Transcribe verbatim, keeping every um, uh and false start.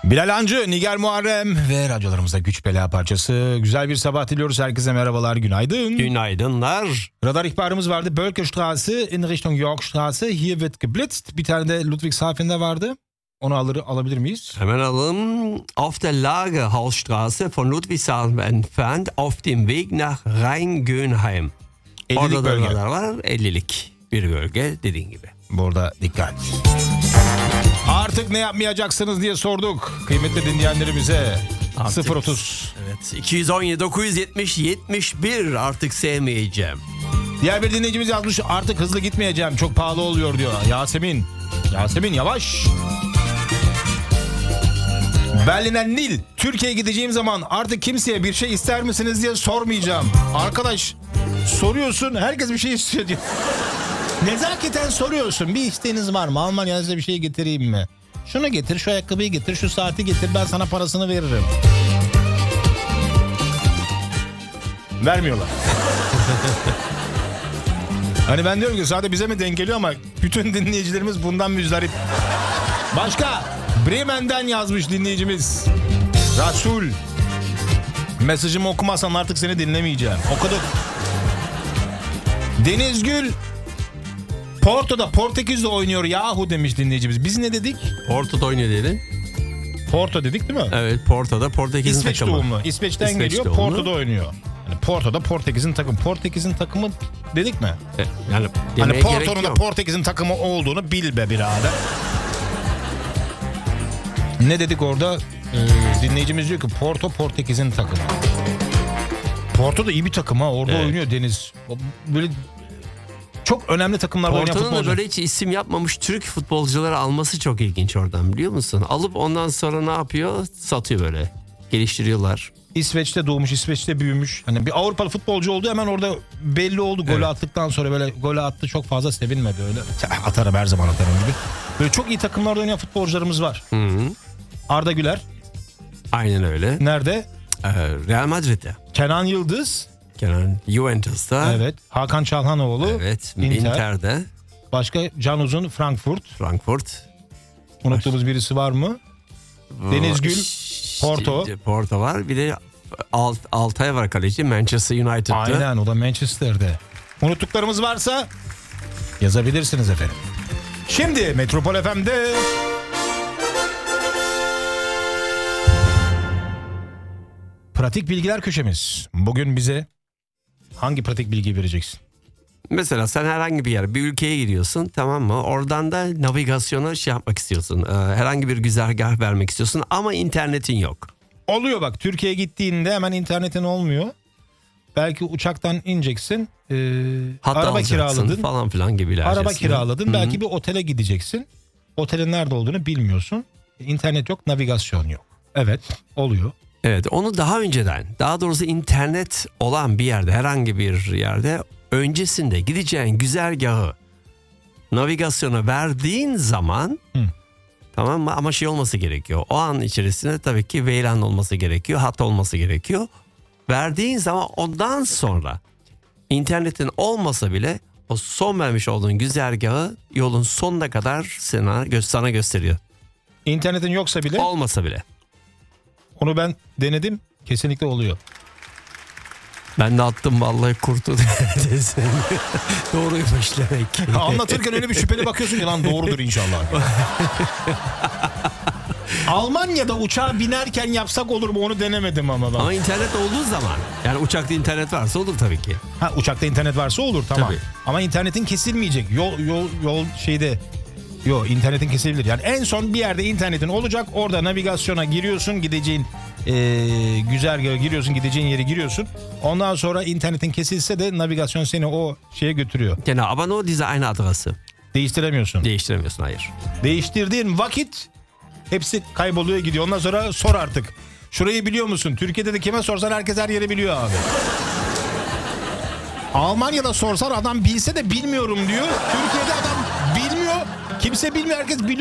Bilal Hancı, Nigar Muharrem ve radyolarımızda Güç Bela parçası. Güzel bir sabah diliyoruz. Herkese merhabalar, günaydın. Günaydınlar. Radar ihbarımız vardı. Bölkestraße in Richtung Yorkstraße. Hier wird geblitzt. Bir tane de Ludwigshafen'de vardı. Onu alır, alabilir miyiz? Hemen alalım. Auf der Lagerhausstraße von Ludwigshafen entfernt auf dem Weg nach Rheingönheim. ellilik Orada da bölge. radar var. ellilik bir bölge dediğin gibi. Burada dikkat. Artık ne yapmayacaksınız diye sorduk kıymetli dinleyenlerimize. Artık- sıfır otuz. Evet. iki yüz on yedi dokuz yüz yetmiş yetmiş bir artık sevmeyeceğim. Diğer bir dinleyicimiz yazmış, artık hızlı gitmeyeceğim, çok pahalı oluyor diyor. Yasemin. Yasemin yavaş. Berliner Nil. Türkiye'ye gideceğim zaman artık kimseye bir şey ister misiniz diye sormayacağım. Arkadaş soruyorsun, herkes bir şey istiyor diyor. Nezaketen soruyorsun, bir isteğiniz var mı? Almanya'ya size bir şey getireyim mi? Şunu getir, şu ayakkabıyı getir, şu saati getir, ben sana parasını veririm. Vermiyorlar. Hani ben diyorum ki sadece bize mi denk geliyor ama bütün dinleyicilerimiz bundan müzdarip. Başka Bremen'den yazmış dinleyicimiz Rasul. Mesajımı okumazsan artık seni dinlemeyeceğim. Okuduk. Denizgül Porto'da Portekiz'de oynuyor yahu demiş dinleyicimiz. Biz ne dedik? Porto'da oynuyor dedin. Porto dedik değil mi? Evet, Porto'da Portekiz'in İsveç takımı. doğumlu. İsveç'ten İsveç geliyor, doğumlu. Porto'da oynuyor. Yani Porto'da Portekiz'in takımı. Portekiz'in takımı dedik mi? E, Yani Hani demeye gerek Porto'nun da yok. Portekiz'in takımı olduğunu bil be birader. Ne dedik orada? Ee, dinleyicimiz diyor ki Porto Portekiz'in takımı. Porto da iyi bir takım ha. Orada Evet. oynuyor Deniz. Böyle çok önemli takımlarda oynayan Porto'nun da futbolcu. böyle hiç isim yapmamış Türk futbolcuları alması çok ilginç oradan, biliyor musun? Alıp ondan sonra ne yapıyor? Satıyor böyle. Geliştiriyorlar. İsveç'te doğmuş, İsveç'te büyümüş. Hani bir Avrupalı futbolcu oldu, hemen orada belli oldu. Golü Evet. attıktan sonra böyle golü attı, çok fazla sevinmedi öyle. Atarım, her zaman atarım gibi. Böyle çok iyi takımlarda oynayan futbolcularımız var. Hı hı. Arda Güler Aynen öyle. nerede? Ee, Real Madrid'de. Kenan Yıldız. Kenan Juventus'ta. Evet. Hakan Çalhanoğlu. Evet. Inter. Inter'de. Başka Can Uzun Frankfurt. Frankfurt. Unuttuğumuz birisi var mı? Deniz Gül, Ş- Porto. Porto var. Bir de Alt, Altay var kaleci. Manchester United'da. Aynen, o da Manchester'de. Unuttuklarımız varsa yazabilirsiniz efendim. Şimdi Metropol F M'de pratik bilgiler köşemiz. Bugün bize hangi pratik bilgi vereceksin? Mesela sen herhangi bir yer, bir ülkeye gidiyorsun, tamam mı? Oradan da navigasyona şey yapmak istiyorsun. Ee, herhangi bir güzergah vermek istiyorsun ama internetin yok. Oluyor bak, Türkiye'ye gittiğinde hemen internetin olmuyor. Belki uçaktan ineceksin. E, Hatta araba alacaksın kiraladın. falan filan gibi. Araba kiraladın. Hı-hı. Belki bir otele gideceksin. Otelin nerede olduğunu bilmiyorsun. İnternet yok, navigasyon yok. Evet, oluyor. Evet, onu daha önceden, daha doğrusu internet olan bir yerde, herhangi bir yerde öncesinde gideceğin güzergahı navigasyona verdiğin zaman Hı. tamam mı? Ama şey olması gerekiyor. O an içerisinde tabii ki V L A N olması gerekiyor, hat olması gerekiyor. Verdiğin zaman ondan sonra internetin olmasa bile o son vermiş olduğun güzergahı yolun sonuna kadar sana, gö- sana gösteriyor. İnternetin yoksa bile Olmasa bile. onu ben denedim. Kesinlikle oluyor. Ben de attım vallahi kurtu desin. Doğruymuş demek ki. Anlatırken öyle bir şüpheli bakıyorsun ki lan doğrudur inşallah. Almanya'da uçağa binerken yapsak olur mu, onu denemedim ama ben. Ama internet olduğu zaman, yani uçakta internet varsa olur tabii ki. Ha, uçakta internet varsa olur, tamam. Tabii. Ama internetin kesilmeyecek. Yol yol yol şeyde. Yo, internetin kesebilir. Yani en son bir yerde internetin olacak. Orada navigasyona giriyorsun, gideceğin ee, güzergaha giriyorsun, gideceğin yere giriyorsun. Ondan sonra internetin kesilse de navigasyon seni o şeye götürüyor. Genau, aber nur diese eine Adresse. Değiştiremiyorsun. Değiştiremiyorsun, hayır. Değiştirdiğin vakit hepsi kayboluyor, gidiyor. Ondan sonra sor artık. Şurayı biliyor musun? Türkiye'de de kime sorsan herkes her yeri biliyor abi. Almanya'da sorsan adam bilse de bilmiyorum diyor. Türkiye'de adam bilmiyor. Kimse bilmiyor, herkes biliyor.